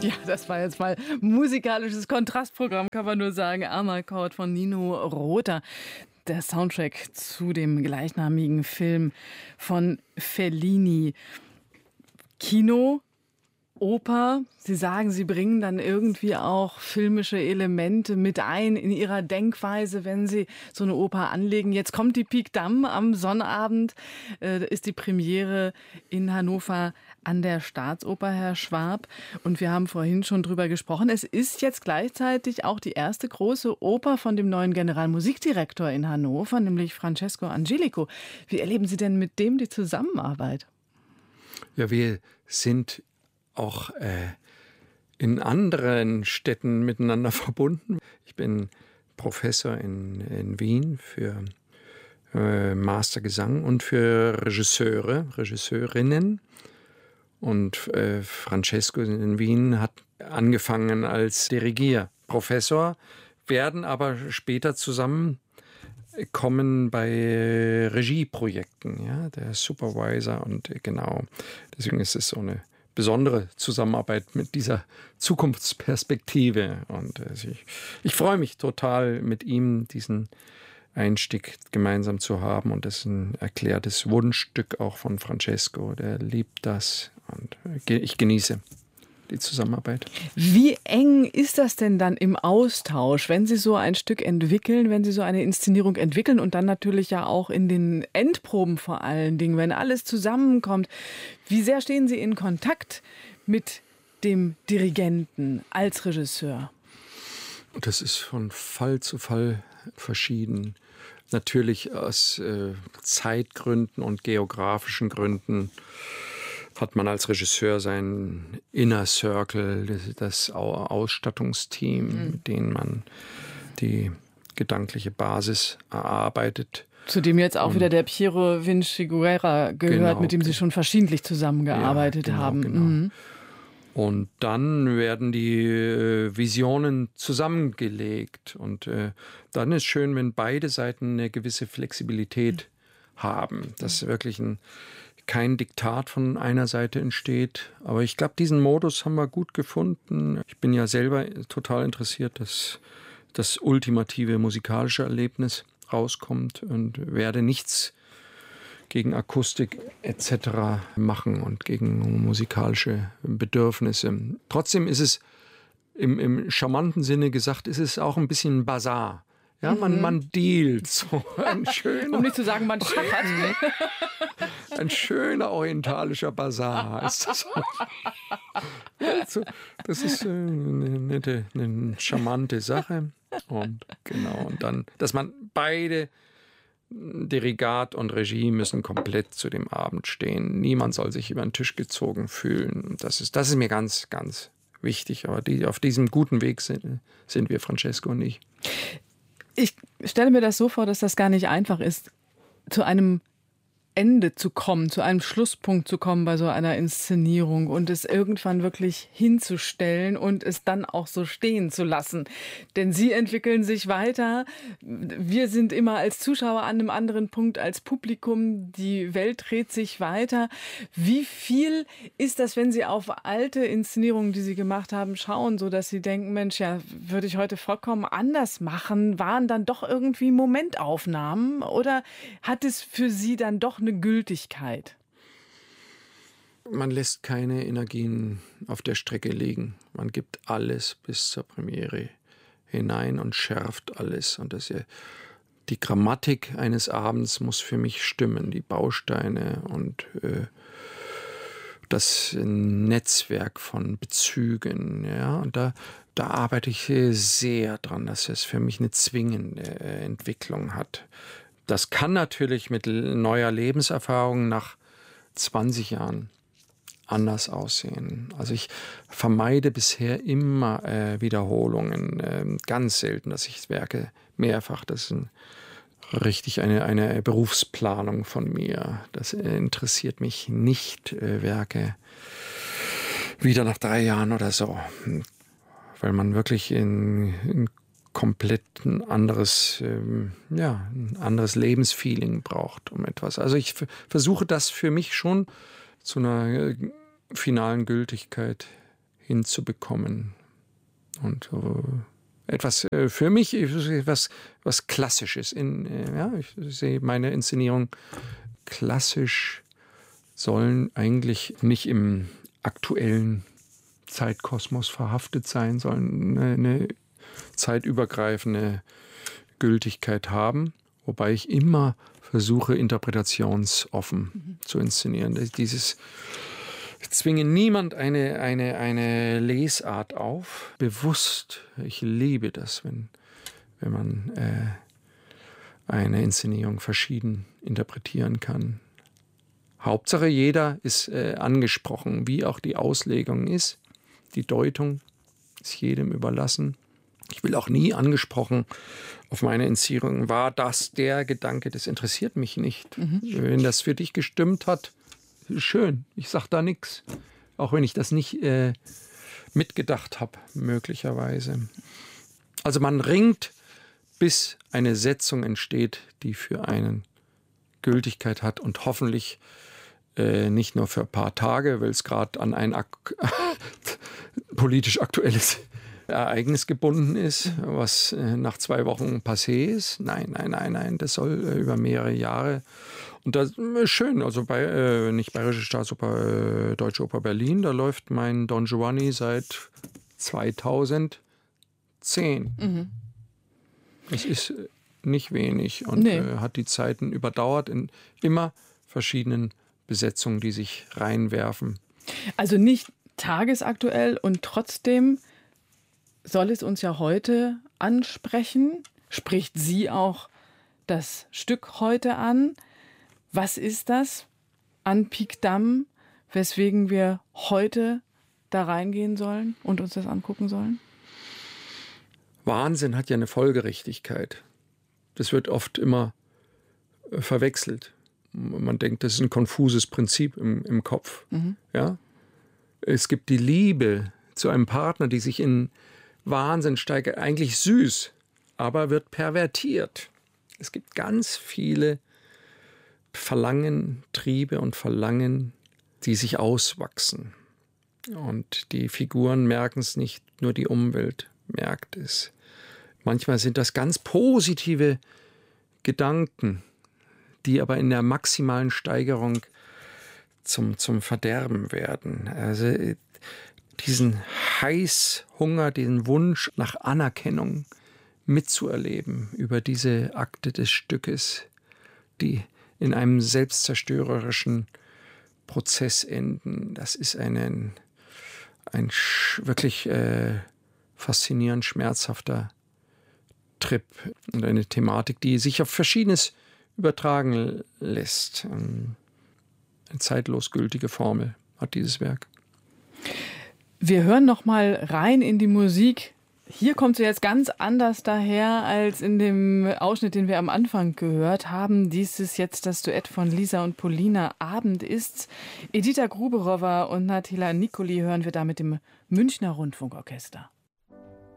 Ja, das war jetzt mal musikalisches Kontrastprogramm, kann man nur sagen. Amarcord von Nino Rota. Der Soundtrack zu dem gleichnamigen Film von Fellini. Kino, Oper, Sie sagen, Sie bringen dann irgendwie auch filmische Elemente mit ein in Ihrer Denkweise, wenn Sie so eine Oper anlegen. Jetzt kommt die Pique Dame am Sonnabend, ist die Premiere in Hannover an der Staatsoper, Herr Schwab. Und wir haben vorhin schon drüber gesprochen. Es ist jetzt gleichzeitig auch die erste große Oper von dem neuen Generalmusikdirektor in Hannover, nämlich Francesco Angelico. Wie erleben Sie denn mit dem die Zusammenarbeit? Ja, wir sind auch in anderen Städten miteinander verbunden. Ich bin Professor in Wien für Mastergesang und für Regisseurinnen. Und Francesco in Wien hat angefangen als Dirigierprofessor, werden aber später zusammenkommen bei Regieprojekten, ja, der Supervisor, und genau, deswegen ist es so eine besondere Zusammenarbeit mit dieser Zukunftsperspektive. Und ich freue mich total, mit ihm diesen Einstieg gemeinsam zu haben. Und das ist ein erklärtes Wunschstück auch von Francesco. Der liebt das und ich genieße die Zusammenarbeit. Wie eng ist das denn dann im Austausch, wenn Sie so ein Stück entwickeln, wenn Sie so eine Inszenierung entwickeln und dann natürlich ja auch in den Endproben vor allen Dingen, wenn alles zusammenkommt? Wie sehr stehen Sie in Kontakt mit dem Dirigenten als Regisseur? Das ist von Fall zu Fall verschieden. Natürlich aus Zeitgründen und geografischen Gründen hat man als Regisseur sein Inner Circle, das Ausstattungsteam, mit dem man die gedankliche Basis erarbeitet. Zu dem jetzt auch wieder der Piero Vinciguerra gehört, genau, mit dem Sie schon verschiedentlich zusammengearbeitet haben. Genau. Mhm. Und dann werden die Visionen zusammengelegt. Und dann ist schön, wenn beide Seiten eine gewisse Flexibilität haben, dass wirklich kein Diktat von einer Seite entsteht. Aber ich glaube, diesen Modus haben wir gut gefunden. Ich bin ja selber total interessiert, dass das ultimative musikalische Erlebnis rauskommt und werde nichts gegen Akustik etc. machen und gegen musikalische Bedürfnisse. Trotzdem ist es im charmanten Sinne gesagt, ist es auch ein bisschen ein Basar. Ja, man dealt so ein schöner, um nicht zu sagen, man schachert. Ein schöner orientalischer Basar ist das. Also, das ist eine charmante Sache. Und genau, und dann, dass man beide, Dirigat und Regie, müssen komplett zu dem Abend stehen. Niemand soll sich über den Tisch gezogen fühlen. Das ist mir ganz, ganz wichtig. Aber auf diesem guten Weg sind wir, Francesco und ich. Ich stelle mir das so vor, dass das gar nicht einfach ist, zu einem Ende zu kommen, zu einem Schlusspunkt zu kommen bei so einer Inszenierung und es irgendwann wirklich hinzustellen und es dann auch so stehen zu lassen. Denn Sie entwickeln sich weiter. Wir sind immer als Zuschauer an einem anderen Punkt als Publikum. Die Welt dreht sich weiter. Wie viel ist das, wenn Sie auf alte Inszenierungen, die Sie gemacht haben, schauen, so dass Sie denken, Mensch, ja, würde ich heute vollkommen anders machen? Waren dann doch irgendwie Momentaufnahmen oder hat es für Sie dann doch eine Gültigkeit? Man lässt keine Energien auf der Strecke liegen. Man gibt alles bis zur Premiere hinein und schärft alles. Und die Grammatik eines Abends muss für mich stimmen, die Bausteine und das Netzwerk von Bezügen. Ja? Und da arbeite ich sehr dran, dass es für mich eine zwingende Entwicklung hat. Das kann natürlich mit neuer Lebenserfahrung nach 20 Jahren anders aussehen. Also ich vermeide bisher immer Wiederholungen, ganz selten, dass ich werke mehrfach. Das ist richtig eine Berufsplanung von mir. Das interessiert mich nicht, Werke wieder nach 3 Jahren oder so, weil man wirklich in komplett ein anderes Lebensfeeling braucht um etwas. Also ich versuche das für mich schon zu einer finalen Gültigkeit hinzubekommen. Und etwas für mich, was Klassisches. Ich sehe meine Inszenierung klassisch, sollen eigentlich nicht im aktuellen Zeitkosmos verhaftet sein, sollen eine zeitübergreifende Gültigkeit haben, wobei ich immer versuche, interpretationsoffen zu inszenieren. Ich zwinge niemand eine Lesart auf. Bewusst, ich liebe das, wenn man eine Inszenierung verschieden interpretieren kann. Hauptsache, jeder ist angesprochen, wie auch die Auslegung ist. Die Deutung ist jedem überlassen. Ich will auch nie angesprochen auf meine Inszenierung. War das der Gedanke? Das interessiert mich nicht. Wenn das für dich gestimmt hat, schön. Ich sage da nichts. Auch wenn ich das nicht mitgedacht habe, möglicherweise. Also man ringt, bis eine Setzung entsteht, die für einen Gültigkeit hat und hoffentlich nicht nur für ein paar Tage, weil es gerade an ein politisch aktuelles Ereignis gebunden ist, was nach 2 Wochen passé ist. Nein, das soll über mehrere Jahre. Und das ist schön, also nicht Bayerische Staatsoper, Deutsche Oper Berlin, da läuft mein Don Giovanni seit 2010. Das ist nicht wenig und hat die Zeiten überdauert in immer verschiedenen Besetzungen, die sich reinwerfen. Also nicht tagesaktuell und trotzdem soll es uns ja heute ansprechen. Spricht Sie auch das Stück heute an? Was ist das an Picdam, weswegen wir heute da reingehen sollen und uns das angucken sollen? Wahnsinn hat ja eine Folgerichtigkeit. Das wird oft immer verwechselt. Man denkt, das ist ein konfuses Prinzip im Kopf. Ja? Es gibt die Liebe zu einem Partner, die sich in Wahnsinn steigert. Eigentlich süß, aber wird pervertiert. Es gibt ganz viele Verlangen, Triebe und Verlangen, die sich auswachsen. Und die Figuren merken es nicht, nur die Umwelt merkt es. Manchmal sind das ganz positive Gedanken, die aber in der maximalen Steigerung zum Verderben werden. Also diesen Heißhunger, den Wunsch nach Anerkennung mitzuerleben über diese Akte des Stückes, die in einem selbstzerstörerischen Prozess enden. Das ist ein wirklich faszinierend schmerzhafter Trip und eine Thematik, die sich auf Verschiedenes übertragen lässt. Eine zeitlos gültige Formel hat dieses Werk. Wir hören noch mal rein in die Musik. Hier kommt sie jetzt ganz anders daher als in dem Ausschnitt, den wir am Anfang gehört haben. Dies ist jetzt das Duett von Lisa und Polina. Abend ist's. Edita Gruberowa und Natila Nicoli hören wir da mit dem Münchner Rundfunkorchester.